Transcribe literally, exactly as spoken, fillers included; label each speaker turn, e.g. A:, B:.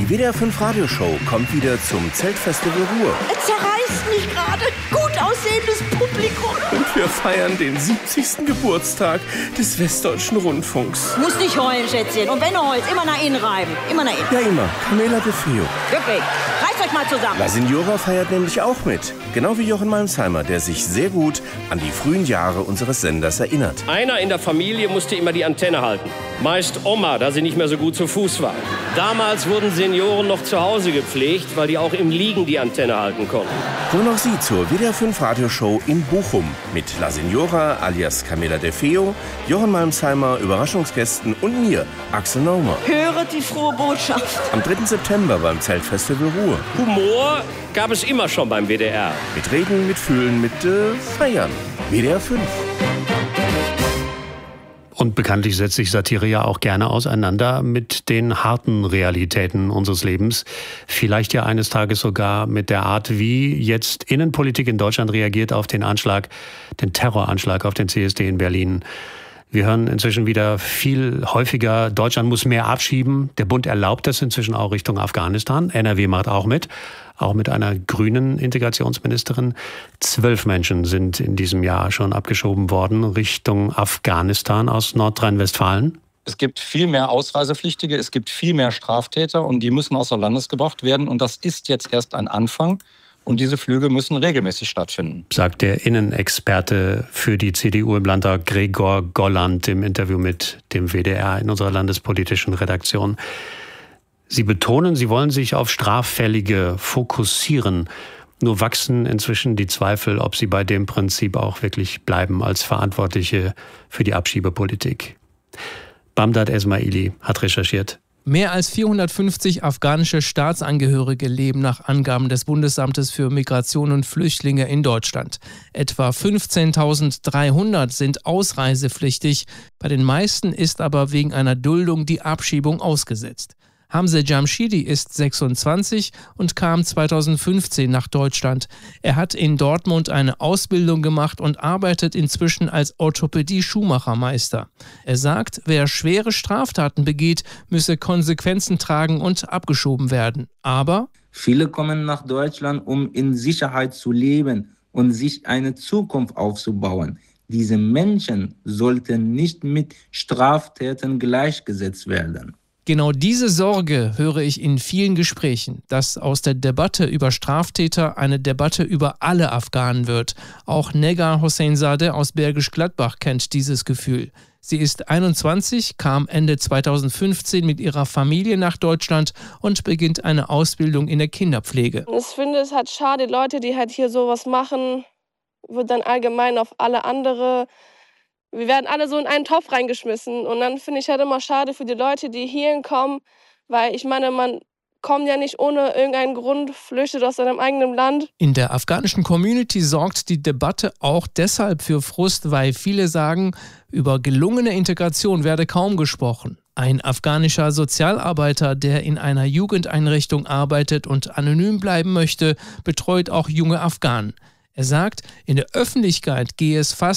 A: Die W D R fünf Radioshow kommt wieder zum Zeltfestival Ruhr.
B: Es zerreißt mich gerade. Gut aussehendes Publikum.
A: Und wir feiern den siebzigsten Geburtstag des Westdeutschen Rundfunks.
B: Muss nicht heulen, Schätzchen. Und wenn du heulst, immer nach innen reiben. Immer nach innen.
A: Ja, immer. Camela de Feo.
B: Wirklich. Reißt euch mal zusammen.
A: La Signora feiert nämlich auch mit. Genau wie Jochen Malmsheimer, der sich sehr gut an die frühen Jahre unseres Senders erinnert.
C: Einer in der Familie musste immer die Antenne halten. Meist Oma, da sie nicht mehr so gut zu Fuß war. Damals wurden Senioren noch zu Hause gepflegt, weil die auch im Liegen die Antenne halten konnten.
A: Kommen auch Sie zur W D R fünf Radioshow in Bochum mit La Signora alias Camela de Feo, Jochen Malmsheimer, Überraschungsgästen und mir, Axel Naumer.
B: Höret die frohe Botschaft.
A: Am dritten September beim Zeltfestival Ruhr.
C: Humor gab es immer schon beim W D R.
A: Mit Reden, mit Fühlen, mit äh, Feiern. W D R fünf.
D: Und bekanntlich setzt sich Satire ja auch gerne auseinander mit den harten Realitäten unseres Lebens. Vielleicht ja eines Tages sogar mit der Art, wie jetzt Innenpolitik in Deutschland reagiert auf den Anschlag, den Terroranschlag auf den C S D in Berlin. Wir hören inzwischen wieder viel häufiger, Deutschland muss mehr abschieben. Der Bund erlaubt das inzwischen auch Richtung Afghanistan. N R W macht auch mit, auch mit einer grünen Integrationsministerin. Zwölf Menschen sind in diesem Jahr schon abgeschoben worden Richtung Afghanistan aus Nordrhein-Westfalen.
E: Es gibt viel mehr Ausreisepflichtige, es gibt viel mehr Straftäter und die müssen außer Landes gebracht werden. Und das ist jetzt erst ein Anfang. Und diese Flüge müssen regelmäßig stattfinden. Sagt der Innenexperte für die C D U im Landtag Gregor Golland im Interview mit dem W D R in unserer landespolitischen Redaktion. Sie betonen, Sie wollen sich auf Straffällige fokussieren. Nur wachsen inzwischen die Zweifel, ob Sie bei dem Prinzip auch wirklich bleiben als Verantwortliche für die Abschiebepolitik. Bamdad Esmaili hat recherchiert.
F: Mehr als vierhundertfünfzig afghanische Staatsangehörige leben nach Angaben des Bundesamtes für Migration und Flüchtlinge in Deutschland. Etwa fünfzehntausenddreihundert sind ausreisepflichtig. Bei den meisten ist aber wegen einer Duldung die Abschiebung ausgesetzt. Hamze Jamshidi ist sechsundzwanzig und kam zweitausendfünfzehn nach Deutschland. Er hat in Dortmund eine Ausbildung gemacht und arbeitet inzwischen als Orthopädie-Schuhmachermeister. Er sagt, wer schwere Straftaten begeht, müsse Konsequenzen tragen und abgeschoben werden. Aber
G: viele kommen nach Deutschland, um in Sicherheit zu leben und sich eine Zukunft aufzubauen. Diese Menschen sollten nicht mit Straftätern gleichgesetzt werden.
F: Genau diese Sorge höre ich in vielen Gesprächen, dass aus der Debatte über Straftäter eine Debatte über alle Afghanen wird. Auch Negar Hosseinzadeh aus Bergisch Gladbach kennt dieses Gefühl. Sie ist einundzwanzig, kam Ende zweitausendfünfzehn mit ihrer Familie nach Deutschland und beginnt eine Ausbildung in der Kinderpflege.
H: Ich finde es halt schade, Leute, die halt hier sowas machen, wird dann allgemein auf alle andere. Wir werden alle so in einen Topf reingeschmissen und dann finde ich halt immer schade für die Leute, die hierhin kommen, weil ich meine, man kommt ja nicht ohne irgendeinen Grund, flüchtet aus seinem eigenen Land.
F: In der afghanischen Community sorgt die Debatte auch deshalb für Frust, weil viele sagen, über gelungene Integration werde kaum gesprochen. Ein afghanischer Sozialarbeiter, der in einer Jugendeinrichtung arbeitet und anonym bleiben möchte, betreut auch junge Afghanen. Er sagt, in der Öffentlichkeit gehe es fast